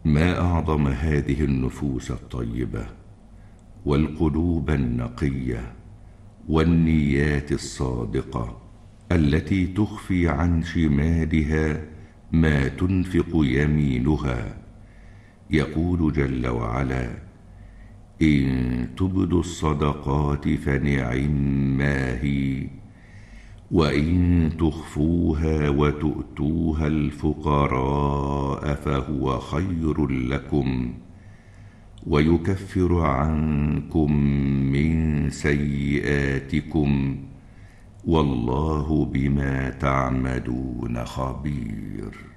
ما أعظم هذه النفوس الطيبة والقلوب النقية والنيات الصادقة التي تخفي عن شمالها ما تنفق يمينها. يقول جل وعلا: إن تبدوا الصدقات فنعما هي، وإن تخفوها وتؤتوها الفقراء فهو خير لكم ويكفر عنكم من سيئاتكم والله بما تعملون خبير.